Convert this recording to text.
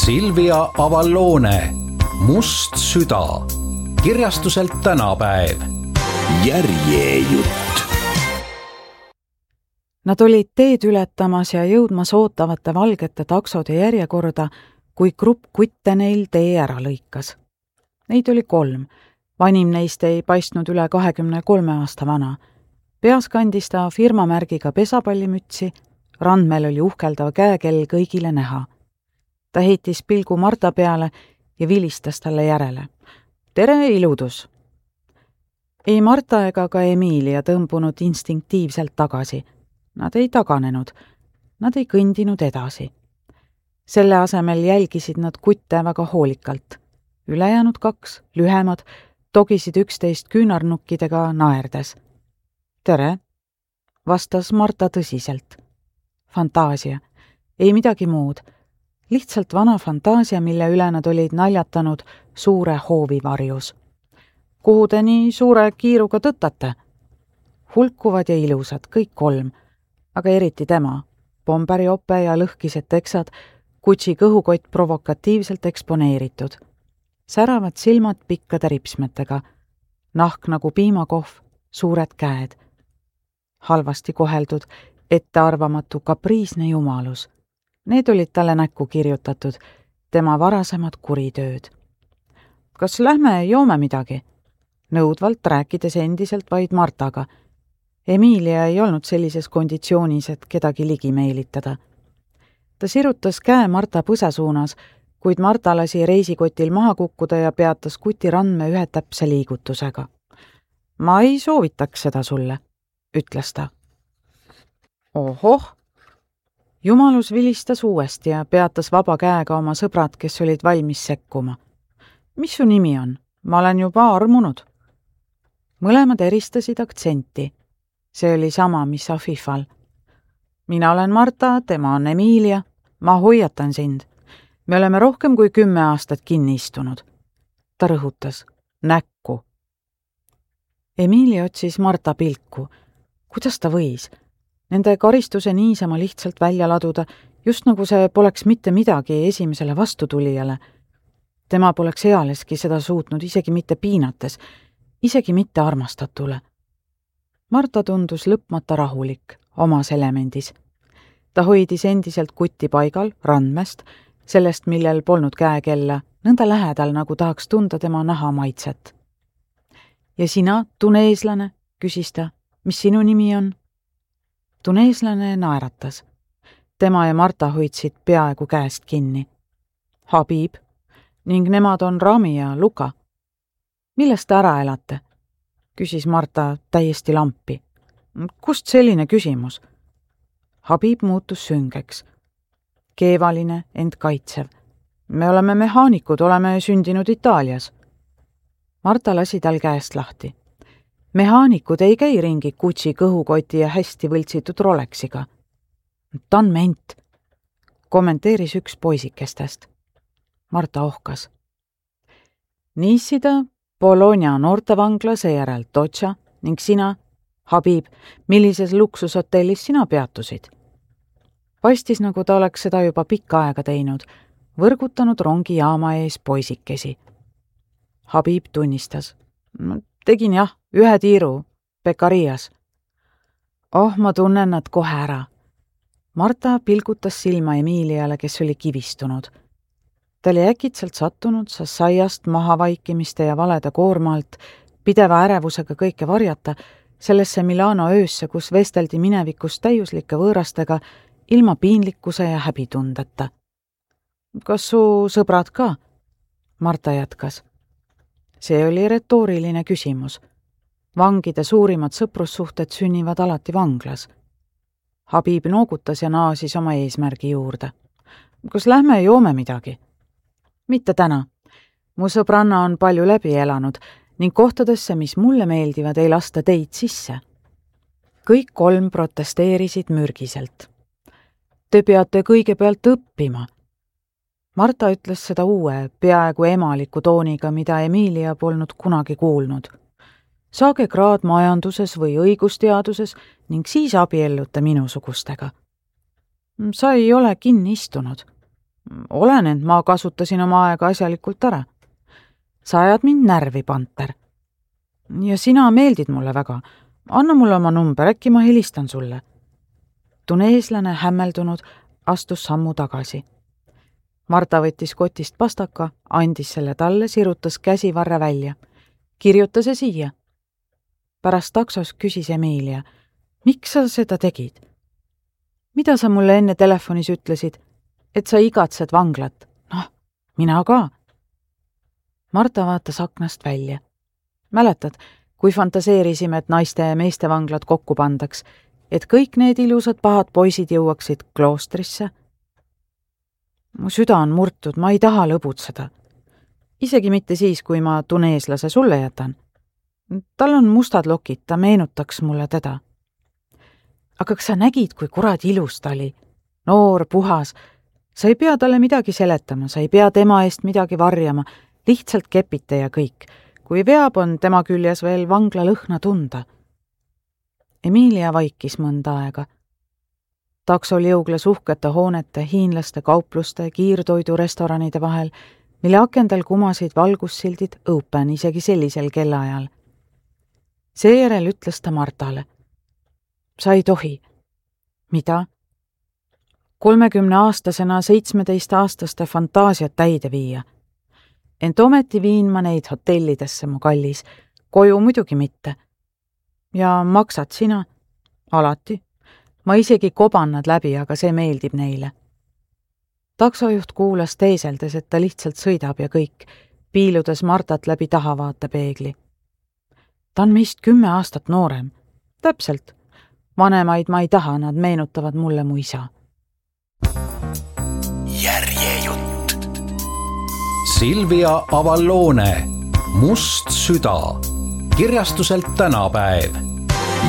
Silvia Avallone, Must süda, kirjastuselt Tänapäev. Järjejutt. Nad olid teed ületamas ja jõudmas ootavate valgete taksode järjekorda, kui grupp kutte neil tee ära lõikas. Neid oli 3. Vanim neist ei paistnud üle 23 aasta vana. Peas kandis ta firmamärgiga pesapallimütsi, randmel oli uhkeldav käekell kõigile näha. Ta heitis pilgu Marta peale ja vilistas talle järele. Tere, iludus! Ei Marta ega ka Emilia tõmbunud instinktiivselt tagasi. Nad ei taganenud, nad ei kõndinud edasi. Selle asemel jälgisid nad kutte väga hoolikalt. Ülejäänud 2, lühemad, togisid üksteist küünarnukkidega naerdes. Tere, vastas Marta tõsiselt. Fantaasia, ei midagi muud. Lihtsalt vana fantaasia, mille üle nad olid naljatanud suure hoovi varjus. Kuhu te nii suure kiiruga tõttate? Hulkuvad ja ilusad, kõik 3, aga eriti tema, pomberiope ja lõhkised teksad, kutsi kõhukott provokatiivselt eksponeeritud. Säravad silmad pikkade ripsmetega, nahk nagu piimakohv, suured käed. Halvasti koheldud, ettearvamatu kapriisne jumalus. Need olid talle näkku kirjutatud, tema varasemad kuritööd. Kas lähme joome midagi? Nõudvalt rääkides endiselt vaid Martaga. Emilia ei olnud sellises konditsioonis, et kedagi ligi meelitada. Ta sirutas käe Marta põsa suunas, kuid Marta lasi reisikotil maha kukkuda ja peatas kuti randme ühe täpse liigutusega. Ma ei soovitaks seda sulle, ütles ta. Ohoh! Jumalus vilistas uuesti ja peatas vaba käega oma sõbrad, kes olid valmis sekkuma. Mis su nimi on? Ma olen juba armunud. Mõlemad eristasid aktsenti. See oli sama, mis Afifal. Mina olen Marta, tema on Emilia. Ma hoiatan sind. Me oleme rohkem kui 10 aastat kinni istunud. Ta rõhutas. Näkku. Emilia otsis Marta pilku. Kuidas ta võis? Nende karistuse niisama lihtsalt välja laduda, just nagu see poleks mitte midagi esimesele vastutulijale. Tema poleks ealeski seda suutnud isegi mitte piinates, isegi mitte armastatule. Marta tundus lõpmata rahulik, omas elemendis. Ta hoidis endiselt kuti paigal, randmest, sellest, millel polnud käekella, nõnda lähedal, nagu tahaks tunda tema naha maitset. Ja sina, tuneeslane, küsis ta, mis sinu nimi on? Tuneeslane naeratas. Tema ja Marta hoidsid peaaegu käest kinni. Habib, ning nemad on Rami ja Luka. Millest te ära elate? Küsis Marta täiesti lampi. Kust selline küsimus? Habib muutus süngeks. Keevaline, ent kaitsev. Me oleme mehaanikud, oleme sündinud Itaalias. Marta lasi tal käest lahti. Mehaanikud ei käi ringi kutsi kõhukoti ja hästi võltsitud Rolexiga. Ta on ment, kommenteeris üks poisikestest. Marta ohkas. Niissida, Bologna noortevangla, seejärel Totša ning sina, Habib, millises luksushotellis sina peatusid? Paistis, nagu ta oleks seda juba pikka aega teinud, võrgutanud rongi jaama ees poisikesi. Habib tunnistas. Tegin jah, 1 tiiru, Pekarias. Oh, ma tunnen nad kohe ära. Marta pilgutas silma Emiliale, kes oli kivistunud. Ta oli äkitselt sattunud sassaiast mahavaikimiste ja valede koormalt, pideva ärevusega kõike varjata, sellesse Milano öösse, kus vesteldi minevikus täiuslike võõrastega, ilma piinlikkuse ja häbitundeta. Kas su sõbrad ka? Marta jätkas. See oli retooriline küsimus. Vangide suurimad sõprussuhted sünnivad alati vanglas. Habib noogutas ja naasis oma eesmärgi juurde. Kas lähme joome midagi? Mitte täna. Mu sõbranna on palju läbi elanud ning kohtadesse, mis mulle meeldivad, ei lasta teid sisse. Kõik 3 protesteerisid mürgiselt. Te peate kõigepealt õppima. Marta ütles seda uue, peaaegu emaliku tooniga, mida Emilia polnud kunagi kuulnud. Saage kraad majanduses või õigusteaduses ning siis abiellute minusugustega. Sa ei ole kinni istunud. Olen, ent ma kasutasin oma aega asjalikult ära. Sa ajad mind närvi, Panter. Ja sina meeldid mulle väga. Anna mulle oma number, äkki ma helistan sulle. Tuneeslane hämmeldunud astus sammu tagasi. Marta võttis kotist pastaka, andis selle talle, sirutas käsivarre välja. Kirjuta see siia. Pärast taksos küsis Emilia, miks sa seda tegid? Mida sa mulle enne telefonis ütlesid, et sa igatsed vanglat? Noh, mina ka. Marta vaatas aknast välja. Mäletad, kui fantaseerisime, et naiste ja meeste vanglad kokku pandaks, et kõik need ilusad pahad poisid jõuaksid kloostrisse? Mu süda on murtud, ma ei taha lõbutseda. Isegi mitte siis, kui ma tuneeslase sulle jätan. Tal on mustad lokid, ta meenutaks mulle teda. Aga kas sa nägid, kui kuradi ilus ta oli? Noor, puhas. Sa ei pea talle midagi seletama, sa ei pea tema eest midagi varjama, lihtsalt kepite ja kõik. Kui veab, on tema küljes veel vangla lõhna tunda. Emilia vaikis mõnda aega. Taksol jõugles uhkete hoonete, hiinlaste, kaupluste, kiirtoidurestoranide vahel, mille akendal kumasid valgussildid open isegi sellisel kellaajal. Seejärel ütles ta Martale. Sa ei tohi. Mida? 30-aastasena 17-aastaste fantaasiat täide viia. Ent ometi viin ma neid hotellidesse, mu kallis. Koju muidugi mitte. Ja maksad sina? Alati. Ma isegi koban nad läbi, aga see meeldib neile. Taksojuht kuulas teeseldes, et ta lihtsalt sõidab ja kõik, piiludes Martat läbi tahavaatepeegli. Ta on meist 10 aastat noorem. Täpselt. Vanemaid ma ei taha, nad meenutavad mulle mu isa. Järjejutt. Silvia Avallone, Must süda. Kirjastuselt Tänapäev.